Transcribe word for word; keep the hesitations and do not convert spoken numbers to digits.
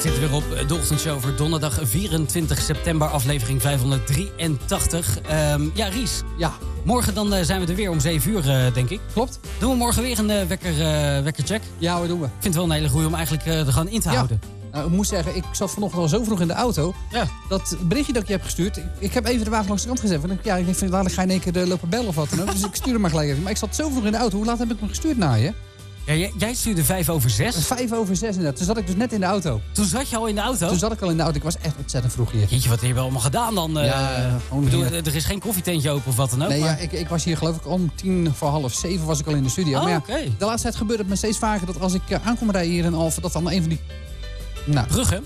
zit er weer op. De ochtendshow voor donderdag vierentwintig september, aflevering vijfhonderddrieëntachtig. Um, ja, Ries. Ja. Morgen dan uh, zijn we er weer om zeven uur, uh, denk ik. Klopt. Doen we morgen weer een uh, wekker, uh, wekkercheck? Ja, wat doen we? Ik vind het wel een hele goeie om eigenlijk uh, er gewoon in te ja. houden. Nou, ik moet zeggen, ik zat vanochtend al zo vroeg in de auto. Ja. Dat berichtje dat ik je heb gestuurd, ik, ik heb even de wagen langs de kant gezet. Want ik, ja, ik denk, dadelijk ga je in één keer de lopen bellen of wat dan ook. Dus ik stuur hem maar gelijk even. Maar ik zat zo vroeg in de auto. Hoe laat heb ik hem gestuurd naar je? Ja, jij, jij stuurde vijf over zes. Vijf over zes inderdaad. Toen zat ik dus net in de auto. Toen zat je al in de auto? Toen zat ik al in de auto. Ik was echt ontzettend vroeg hier. Jeetje, wat heb je allemaal gedaan dan? Uh, ja, gewoon bedoel, er is geen koffietentje open of wat dan ook? Nee, maar... ja, ik, ik was hier geloof ik om tien voor half zeven was ik al in de studio. Oh, maar ja, okay. de laatste tijd gebeurt het me steeds vaker dat als ik uh, aankom rijden hier in Alphen, dat dan een van die... Nou, Bruggen?